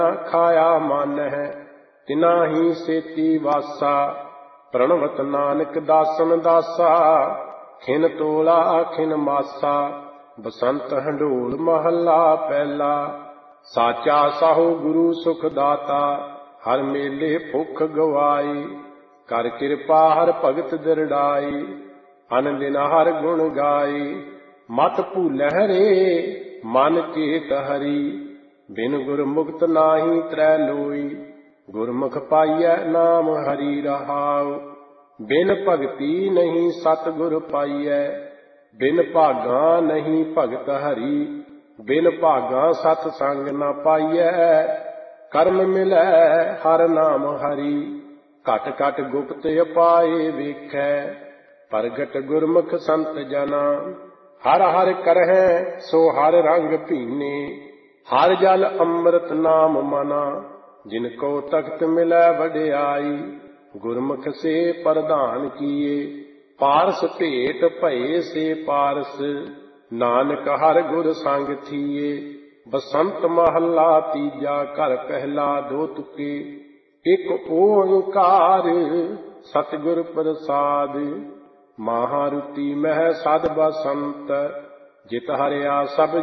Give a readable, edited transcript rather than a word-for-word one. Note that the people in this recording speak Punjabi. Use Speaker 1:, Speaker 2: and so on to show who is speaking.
Speaker 1: ਖਾਇਆ ਮਨ ਹੈ ਤਿਨਾ ਹੀ ਸੇਤੀ ਵਾਸਾ। ਪ੍ਰਣਵਤ ਨਾਨਕ ਦਾਸਨ ਦਾਸਾ ਖਿਨ ਤੋਲਾ ਖਿਨ ਮਾਸਾ। ਬਸੰਤ ਹੰਡੋਲ ਮਹੱਲਾ ਪਹਿਲਾ। ਸਾਚਾ ਸਾਹੋ ਗੁਰੂ ਸੁਖ ਦਾਤਾ ਹਰ ਮੇਲੇ ਭੁੱਖ ਗਵਾਈ। ਕਰ ਕਿਰਪਾ ਹਰ ਭਗਤ ਦਿਰੜਾਈ ਅਨ ਦਿਨ ਹਰ ਗੁਣ ਗਾਈ। ਮਤ ਭੂਲਹਿ ਰੇ ਮਨ ਚੇਤ ਹਰੀ ਬਿਨ ਗੁਰਮੁਖਤ ਨਾਹੀ ਤਰੈ ਲੋਈ। ਗੁਰਮੁਖ ਪਾਈਐ ਨਾਮ ਹਰੀ ਰਹਾਉ ਬਿਨ ਭਗਤੀ ਨਹੀਂ ਸਤਿਗੁਰ ਪਾਈਐ। ਬਿਨ ਭਾਗਾ ਨਹੀਂ ਭਗਤ ਹਰੀ ਬਿਨ ਭਾਗਾ ਸਤ ਸੰਗ ਨ ਪਾਈਐ। ਕਰਮ ਮਿਲੈ ਹਰ ਨਾਮ ਹਰੀ ਘਟ ਘਟ ਗੁਪਤ ਉਪਾਏ ਵੇਖੈ। ਪ੍ਰਗਟ ਗੁਰਮੁਖ ਸੰਤ ਜਨਾ ਹਰ ਹਰ ਕਰਹਿ ਸੋ ਹਰ ਰੰਗ ਭੀਨੇ। ਹਰ ਜਲ ਅੰਮ੍ਰਿਤ ਨਾਮ ਮਨਾ ਜਿਨ ਕੋ ਤਖਤ ਮਿਲੈ ਵਡਿਆਈ। ਗੁਰਮੁਖ ਸੇ ਪ੍ਰਧਾਨ ਕੀਏ ਪਾਰਸ ਭੇਟ ਭਏ ਸੇ ਪਾਰਸ। ਨਾਨਕ ਹਰ ਗੁਰ ਸੰਗ ਥੀਏ। ਬਸੰਤ ਮਹੱਲਾ ਤੀਜਾ ਘਰ ਪਹਿਲਾ ਦੋ ਤੁਕੇ। ਇਕ ਓੰਕਾਰ ਸਤਿਗੁਰ ਪ੍ਰਸਾਦ। ਮਹਾਰੁਤੀ ਮਹਿ ਸਦ ਬਸੰਤ ਜਿਤ ਹਰਿਆ ਸਭ